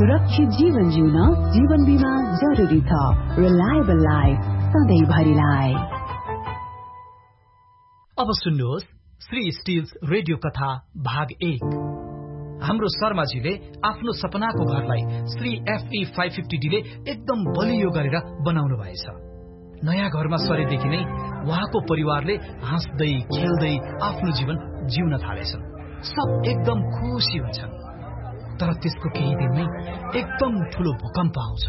सुरक्षित जीवन जिउन जीवन बीमा जरुरी छ। Reliable life सधैँभरिलाई। अब सुन्नुहोस् श्री स्टिल्स रेडियो कथा भाग 1। हाम्रो शर्माजीले आफ्नो सपनाको घरलाई श्री FE 550D ले एकदम बलियो गरेर बनाउनु भएछ। नयाँ घरमा सरेदेखि नै उहाँको परिवारले हाँस्दै खेल्दै आफ्नो जीवन जिउन थालेछन्। सब एकदम खुसी हुन्छन्। तर त्यसको केही दिनमै एकदम ठूलो भूकम्प आउँछ।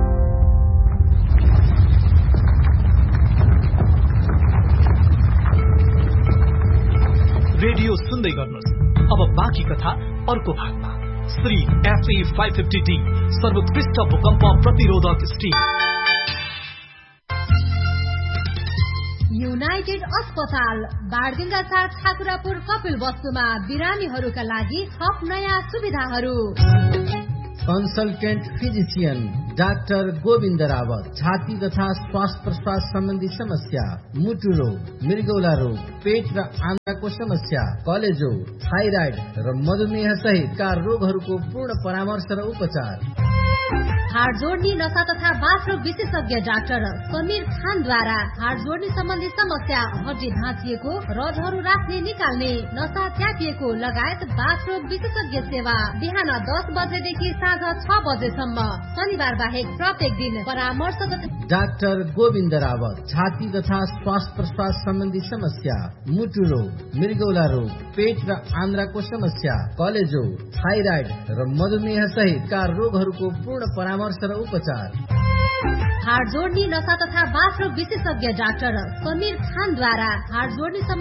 रेडियो सुन्दै गर्नुहोस्। अब बाँकी कथा अर्को भागमा। श्री FE 550D सर्वोत्कृष्ट भूकम्प प्रतिरोधक स्टिल। युनाइटेड अस्पताल बारगंगा 4 ठाकुरापुर कपिल वस्तुमा बिरामीहरूका लागि थप नयाँ सुविधाहरू। Consultant physician doctor Govind Rawat. छाती तथा श्वास प्रश्वास सम्बन्धी समस्या, मुटु रोग, मृगौला रोग, पेट र आन्द्राको समस्या, कलेजो, थाइराइड र मधुमेह सहितका रोगहरूको पूर्ण परामर्श र उपचार। हाड जोड्ने नसा तथा बाथरूम विशेषज्ञ डाक्टर समीर खानद्वारा हाड जोड्ने सम्बन्धी समस्या, हड्डी भाँचिएको, रडहरू राख्ने निकाल्ने, नसा च्यापिएको लगायत बाथरूम विशेषज्ञ सेवा बिहान 10 बजेदेखि साँझ 6 बजेसम्म। शनिबार बाहेक प्रत्येक दिन परामर्श तथा डाक्टर गोविन्द रावत। छाती तथा श्वास प्रश्वास सम्बन्धी समस्या, मुटु रोग, मृगौला रोग, पेट र आन्द्राको समस्या, कलेजो, थाइराइड र मधुमेह सहितका रोगहरूको पूर्ण परामर्श र उपचार। हाड जोड्ने नसा तथा बाथरूम विशेषज्ञ डाक्टर समीर खानद्वारा हाड जोड्ने